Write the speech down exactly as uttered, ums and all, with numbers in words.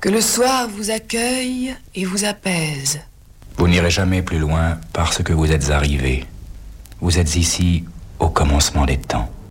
Que le soir vous accueille et vous apaise. Vous n'irez jamais plus loin parce que vous êtes arrivé. Vous êtes ici au commencement des temps.